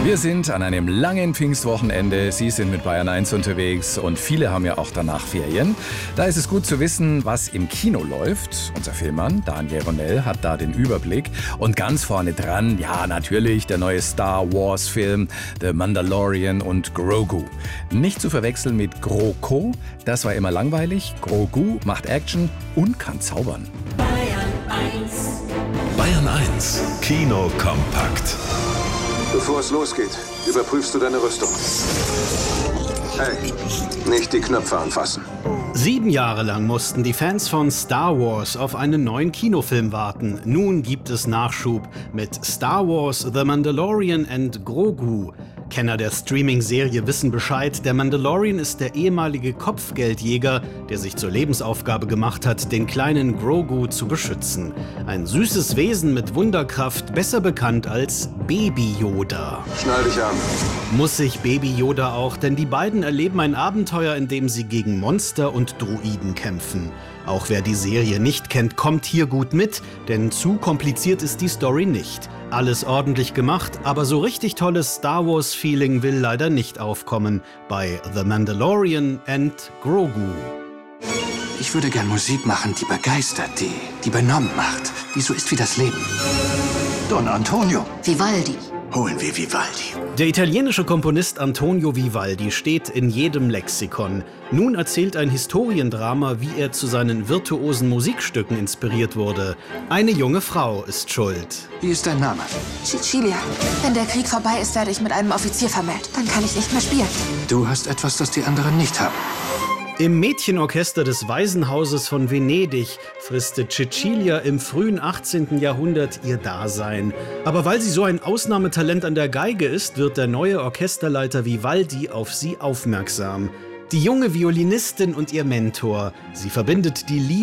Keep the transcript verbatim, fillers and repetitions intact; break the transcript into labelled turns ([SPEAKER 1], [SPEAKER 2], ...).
[SPEAKER 1] Wir sind an einem langen Pfingstwochenende. Sie sind mit Bayern eins unterwegs und viele haben ja auch danach Ferien. Da ist es gut zu wissen, was im Kino läuft. Unser Filmmann Daniel Ronell hat da den Überblick. Und ganz vorne dran, ja natürlich, der neue Star Wars Film The Mandalorian und Grogu. Nicht zu verwechseln mit GroKo, das war immer langweilig. Grogu macht Action und kann zaubern.
[SPEAKER 2] Bayern eins.
[SPEAKER 3] Bayern eins Kino kompakt.
[SPEAKER 4] Bevor es losgeht, überprüfst du deine Rüstung. Hey, nicht die Knöpfe anfassen.
[SPEAKER 5] Sieben Jahre lang mussten die Fans von Star Wars auf einen neuen Kinofilm warten. Nun gibt es Nachschub mit Star Wars The Mandalorian and Grogu. Kenner der Streaming-Serie wissen Bescheid, der Mandalorian ist der ehemalige Kopfgeldjäger, der sich zur Lebensaufgabe gemacht hat, den kleinen Grogu zu beschützen. Ein süßes Wesen mit Wunderkraft, besser bekannt als Baby Yoda.
[SPEAKER 4] Schnall dich an.
[SPEAKER 5] Muss sich Baby Yoda auch, denn die beiden erleben ein Abenteuer, in dem sie gegen Monster und Droiden kämpfen. Auch wer die Serie nicht kennt, kommt hier gut mit, denn zu kompliziert ist die Story nicht. Alles ordentlich gemacht, aber so richtig tolles Star Wars-Feeling will leider nicht aufkommen bei The Mandalorian and Grogu.
[SPEAKER 6] Ich würde gern Musik machen, die begeistert, die, die benommen macht, die so ist wie das Leben. Don Antonio.
[SPEAKER 7] Vivaldi.
[SPEAKER 6] Holen wir Vivaldi.
[SPEAKER 5] Der italienische Komponist Antonio Vivaldi steht in jedem Lexikon. Nun erzählt ein Historiendrama, wie er zu seinen virtuosen Musikstücken inspiriert wurde. Eine junge Frau ist schuld.
[SPEAKER 6] Wie ist dein Name?
[SPEAKER 7] Cecilia. Wenn der Krieg vorbei ist, werde ich mit einem Offizier vermählt. Dann kann ich nicht mehr spielen.
[SPEAKER 6] Du hast etwas, das die anderen nicht haben.
[SPEAKER 5] Im Mädchenorchester des Waisenhauses von Venedig frisste Cecilia im frühen achtzehnten Jahrhundert ihr Dasein. Aber weil sie so ein Ausnahmetalent an der Geige ist, wird der neue Orchesterleiter Vivaldi auf sie aufmerksam. Die junge Violinistin und ihr Mentor. Sie verbindet die Liebe